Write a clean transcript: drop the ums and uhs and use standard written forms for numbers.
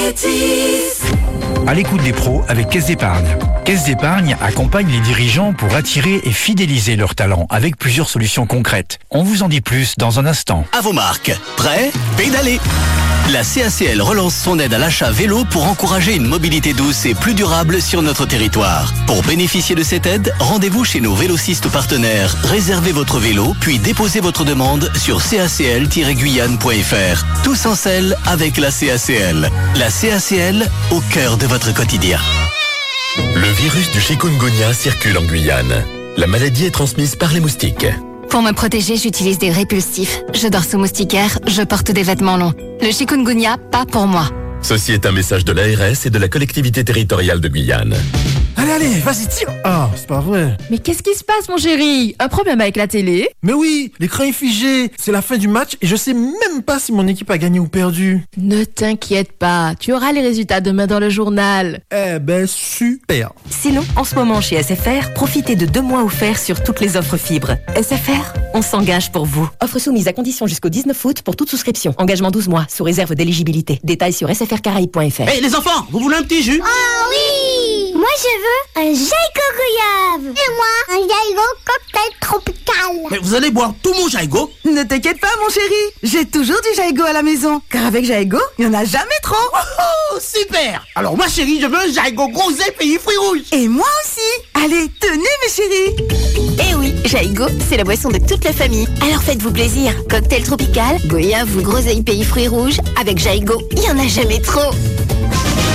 À l'écoute des pros avec Caisse d'Épargne. Caisse d'Épargne accompagne les dirigeants pour attirer et fidéliser leurs talents avec plusieurs solutions concrètes. On vous en dit plus dans un instant. À vos marques. Prêt? Pédalez! La CACL relance son aide à l'achat vélo pour encourager une mobilité douce et plus durable sur notre territoire. Pour bénéficier de cette aide, rendez-vous chez nos vélocistes partenaires, réservez votre vélo, puis déposez votre demande sur cacl-guyane.fr. Tous en selle avec la CACL. La CACL au cœur de votre quotidien. Le virus du chikungunya circule en Guyane. La maladie est transmise par les moustiques. Pour me protéger, j'utilise des répulsifs. Je dors sous moustiquaire, je porte des vêtements longs. Le chikungunya, pas pour moi. Ceci est un message de l'ARS et de la collectivité territoriale de Guyane. Allez, vas-y, tire. Ah, c'est pas vrai. Mais qu'est-ce qui se passe, mon chéri? Un problème avec la télé? Mais oui, l'écran est figé. C'est la fin du match et je sais même pas si mon équipe a gagné ou perdu. Ne t'inquiète pas, tu auras les résultats demain dans le journal. Eh ben, super. Sinon, en ce moment chez SFR, profitez de 2 mois offerts sur toutes les offres fibres. SFR, on s'engage pour vous. Offre soumise à condition jusqu'au 19 août pour toute souscription. Engagement 12 mois, sous réserve d'éligibilité. Détails sur sfrcaraïbes.fr. Hey les enfants, vous voulez un petit jus? Oh oui! Moi je veux un Jaigo Goyave. Et moi, un Jaigo cocktail tropical. Mais vous allez boire tout mon Jaigo? Ne t'inquiète pas mon chéri, j'ai toujours du Jaigo à la maison. Car avec Jaigo, il n'y en a jamais trop. Oh, super! Alors ma chérie, je veux un Jaigo groset pays fruits rouges. Et moi aussi. Allez, tenez mes chéris. Eh oui, Jaigo, c'est la boisson de toute la famille. Alors faites-vous plaisir. Cocktail tropical, goyave ou groseille pays fruits rouges. Avec Jaigo, il n'y en a jamais trop.